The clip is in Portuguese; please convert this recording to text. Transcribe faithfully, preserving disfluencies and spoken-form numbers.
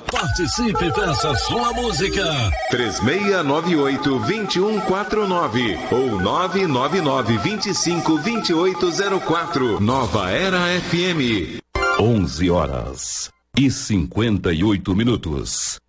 Participe, peça sua música. três seis nove oito, dois um quatro nove ou nove nove nove, vinte e cinco, vinte e oito zero quatro. Nova Era F M. onze horas e cinquenta e oito minutos.